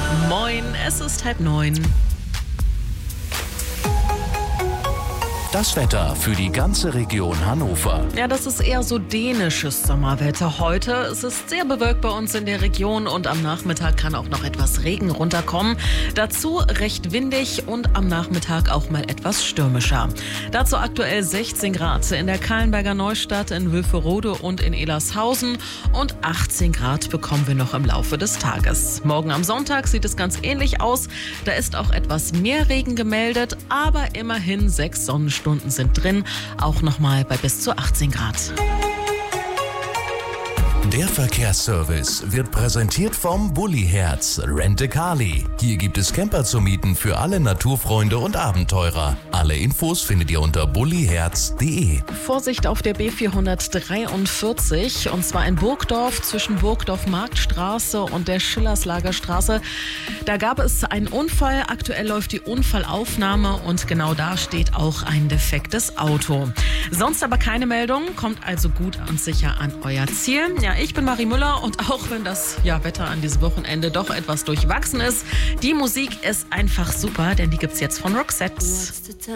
Moin, es ist 8:30. Das Wetter für die ganze Region Hannover. Ja, das ist eher so dänisches Sommerwetter heute. Es ist sehr bewölkt bei uns in der Region und am Nachmittag kann auch noch etwas Regen runterkommen. Dazu recht windig und am Nachmittag auch mal etwas stürmischer. Dazu aktuell 16 Grad in der Kahlenberger Neustadt, in Wülferode und in Elershausen und 18 Grad bekommen wir noch im Laufe des Tages. Morgen am Sonntag sieht es ganz ähnlich aus. Da ist auch etwas mehr Regen gemeldet, aber immerhin 6 Sonnenstunden sind drin, auch nochmal bei bis zu 18 Grad. Der Verkehrsservice wird präsentiert vom Bulli-Herz Rent-A-Carly. Hier gibt es Camper zu mieten für alle Naturfreunde und Abenteurer. Alle Infos findet ihr unter bulliherz.de. Vorsicht auf der B443, und zwar in Burgdorf zwischen Burgdorf-Marktstraße und der Schillerslagerstraße. Da gab es einen Unfall. Aktuell läuft die Unfallaufnahme und genau da steht auch ein defektes Auto. Sonst aber keine Meldung, kommt also gut und sicher an euer Ziel. Ja, ich bin Marie Müller und auch wenn das Wetter an diesem Wochenende doch etwas durchwachsen ist, die Musik ist einfach super, denn die gibt's jetzt von Roxette.